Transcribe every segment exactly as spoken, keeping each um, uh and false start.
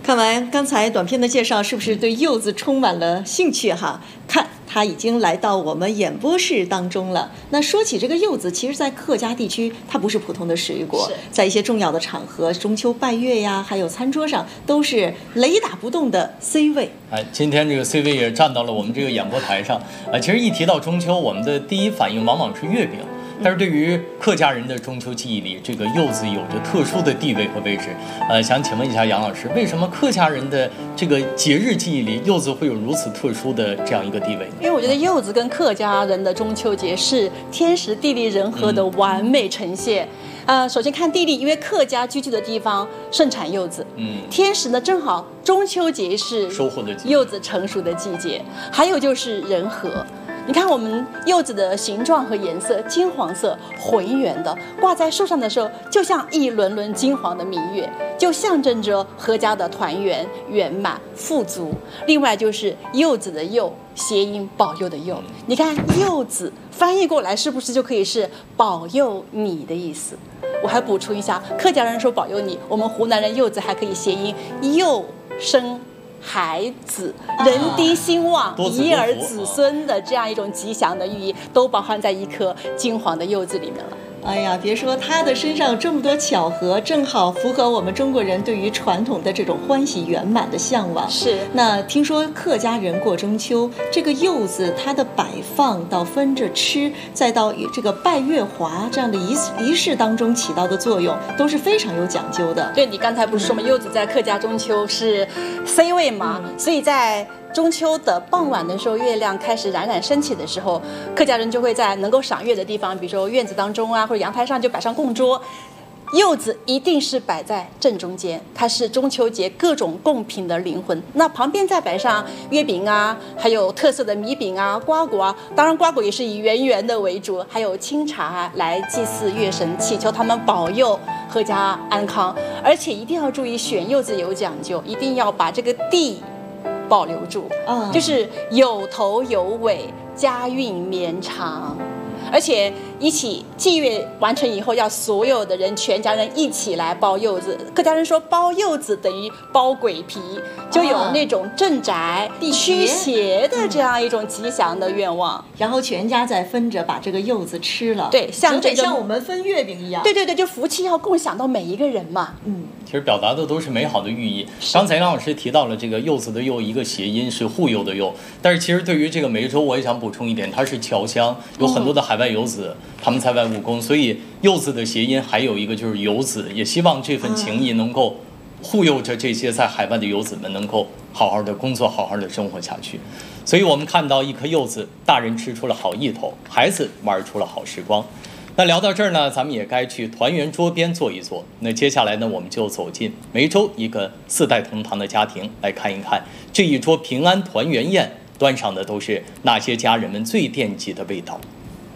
看完刚才短片的介绍，是不是对柚子充满了兴趣哈？看，它已经来到我们演播室当中了。那说起这个柚子，其实在客家地区，它不是普通的水果，在一些重要的场合，中秋拜月呀，还有餐桌上，都是雷打不动的 C 位。 哎，今天这个 C 位也站到了我们这个演播台上。啊，其实一提到中秋，我们的第一反应往往是月饼。但是对于客家人的中秋记忆里，这个柚子有着特殊的地位和位置。呃，想请问一下杨老师，为什么客家人的这个节日记忆里，柚子会有如此特殊的这样一个地位？ 因为我觉得柚子跟客家人的中秋节是天时地利人和的完美呈现。嗯、呃，首先看地利，因为客家居住的地方盛产柚子，嗯，天时呢正好中秋节是收获的季节， 柚子成熟的季节，还有就是人和。你看我们柚子的形状和颜色，金黄色浑圆的，挂在树上的时候，就像一轮轮金黄的明月，就象征着阖家的团圆、圆满、富足。另外就是柚子的柚，谐音保佑的佑。你看柚子翻译过来是不是就可以是保佑你的意思？我还补充一下，客家人说保佑你，我们湖南人柚子还可以谐音佑生孩子，人丁兴旺、遗儿子孙的这样一种吉祥的寓意，都包含在一颗金黄的柚子里面了。 哎呀，别说他的身上有这么多巧合，正好符合我们中国人对于传统的这种欢喜圆满的向往。 是。 那听说客家人过中秋，这个柚子它的摆放到分着吃，再到这个拜月华这样的仪仪式当中起到的作用，都是非常有讲究的。 对，你刚才不是说吗？柚子在客家中秋是 C 位嘛，嗯、所以在中秋的傍晚的时候，月亮开始冉冉升起的时候，客家人就会在能够赏月的地方，比如说院子当中啊，或者阳台上，就摆上供桌。柚子一定是摆在正中间，它是中秋节各种贡品的灵魂。那旁边再摆上月饼啊，还有特色的米饼啊、瓜果啊，当然瓜果也是以圆圆的为主，还有清茶、啊、来祭祀月神，祈求他们保佑阖家安康。而且一定要注意选柚子有讲究，一定要把这个地保留住，嗯，就是有头有尾，家运绵长。而且一起祭月完成以后，要所有的人全家人一起来包柚子。客家人说包柚子等于包鬼皮，就有那种镇宅驱邪的这样一种吉祥的愿望。 然后全家再分着把这个柚子吃了， 对，像这像我们分月饼一样。 对对对，就福气要共享到每一个人嘛。 嗯， 其实表达的都是美好的寓意。刚才杨老师提到了这个柚子的柚，一个谐音是护佑的佑，但是其实对于这个梅州，我也想补充一点，它是侨乡，有很多的海外游子，他们在外务工，所以柚子的谐音还有一个就是游子，也希望这份情谊能够护佑着这些在海外的游子们能够好好的工作，好好的生活下去。所以我们看到一颗柚子，大人吃出了好意头，孩子玩出了好时光。那聊到这儿呢，咱们也该去团圆桌边坐一坐。那接下来呢，我们就走进梅州一个四代同堂的家庭，来看一看这一桌平安团圆宴端上的都是那些家人们最惦记的味道。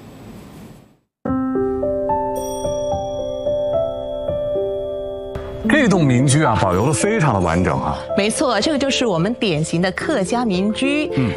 这栋民居啊，保留的非常的完整啊。 没错，这个就是我们典型的客家民居。嗯，